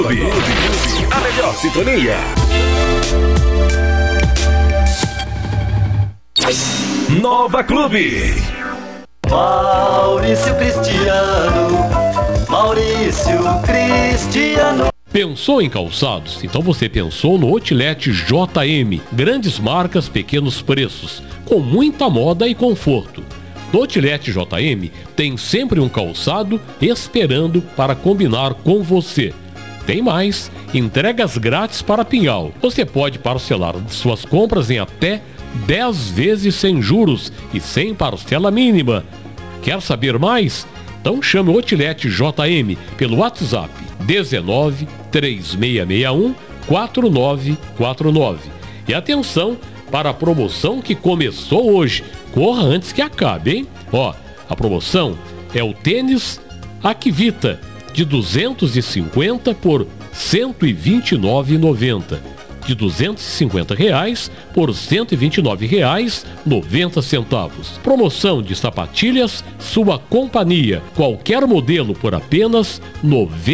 A melhor sintonia. Nova Clube. Maurício Cristiano. Pensou em calçados? Então você pensou no Outlet JM. Grandes marcas, pequenos preços, com muita moda e conforto. No Outlet JM tem sempre um calçado esperando para combinar com você. Tem mais, entregas grátis para Pinhal. Você pode parcelar suas compras em até 10 vezes sem juros e sem parcela mínima. Quer saber mais? Então chame o Outlet JM pelo WhatsApp 19 3661 4949. E atenção para a promoção que começou hoje. Corra antes que acabe, hein? Ó, a promoção é o tênis Akvita de 250 por R$ 129,90. De R$ 250 por R$ 129,90. Promoção de sapatilhas Sua Companhia. Qualquer modelo por apenas R$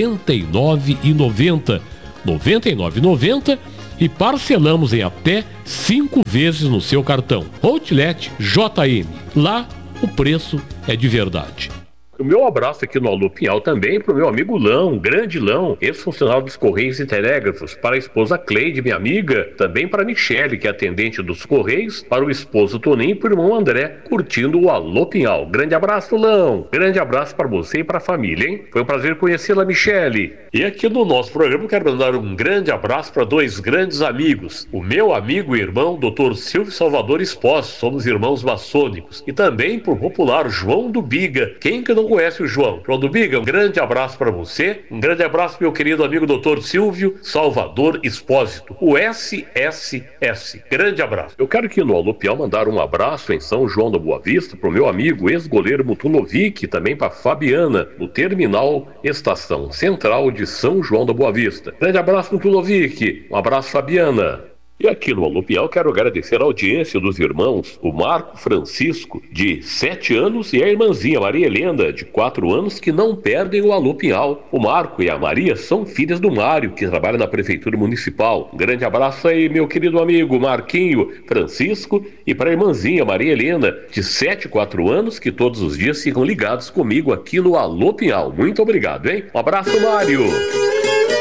99,90. R$ 99,90 e parcelamos em até 5 vezes no seu cartão. Outlet JM. Lá o preço é de verdade. O meu abraço aqui no Alô Pinhal também para o meu amigo Lão, grande Lão, ex-funcionário dos Correios e Telégrafos, para a esposa Cleide, minha amiga, também para a Michele, que é atendente dos Correios, para o esposo Toninho e para o irmão André, curtindo o Alô Pinhal. Grande abraço, Lão. Grande abraço para você e para a família, hein? Foi um prazer conhecê-la, Michele. E aqui no nosso programa eu quero mandar um grande abraço para dois grandes amigos. O meu amigo e irmão, Dr. Silvio Salvador Espósito, somos irmãos maçônicos. E também por popular João do Biga. Quem que não conhece o João? João do Biga, um grande abraço para você. Um grande abraço, meu querido amigo Dr. Silvio Salvador Espósito, o SSS. Grande abraço. Eu quero aqui no Alô Pinhal mandar um abraço em São João da Boa Vista pro meu amigo ex-goleiro Mutunovic, também para Fabiana, no terminal Estação Central de São João da Boa Vista. Grande abraço, Mutunovic. Um abraço, Fabiana. E aqui no Alô Pinhal quero agradecer a audiência dos irmãos, o Marco Francisco, de 7 anos, e a irmãzinha Maria Helena, de 4 anos, que não perdem o Alô Pinhal. O Marco e a Maria são filhas do Mário, que trabalha na Prefeitura Municipal. Um grande abraço aí, meu querido amigo Marquinho Francisco, e para a irmãzinha Maria Helena, de 7 e 4 anos, que todos os dias ficam ligados comigo aqui no Alô Pinhal. Muito obrigado, hein? Um abraço, Mário!